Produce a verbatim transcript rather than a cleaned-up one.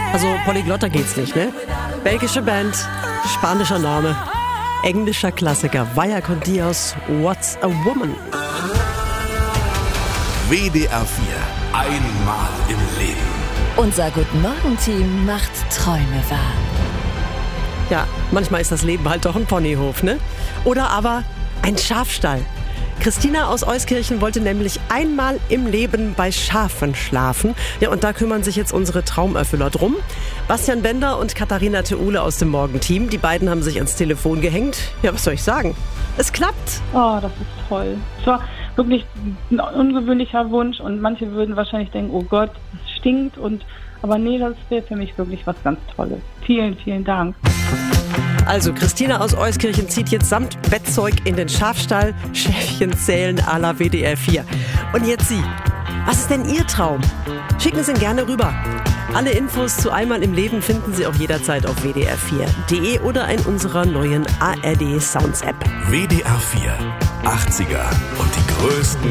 Also polyglotter geht's nicht, ne? Belgische Band, spanischer Name, englischer Klassiker, Vaya con Dios, What's a Woman? W D R vier, einmal im Leben. Unser Guten-Morgen-Team macht Träume wahr. Ja, manchmal ist das Leben halt doch ein Ponyhof, ne? Oder aber ein Schafstall. Christina aus Euskirchen wollte nämlich einmal im Leben bei Schafen schlafen. Ja, und da kümmern sich jetzt unsere Traumerfüller drum. Bastian Bender und Katharina Theule aus dem Morgenteam. Die beiden haben sich ans Telefon gehängt. Ja, was soll ich sagen? Es klappt. Oh, das ist toll. Es war wirklich ein ungewöhnlicher Wunsch und manche würden wahrscheinlich denken, oh Gott, das stinkt. Und aber nee, das wäre für mich wirklich was ganz Tolles. Vielen, vielen Dank. Also, Christina aus Euskirchen zieht jetzt samt Bettzeug in den Schafstall. Schäfchen zählen à la W D R vier. Und jetzt Sie. Was ist denn Ihr Traum? Schicken Sie ihn gerne rüber. Alle Infos zu Einmal im Leben finden Sie auch jederzeit auf w d r vier punkt d e oder in unserer neuen A R D Sounds App. W D R vier, achtziger und die größten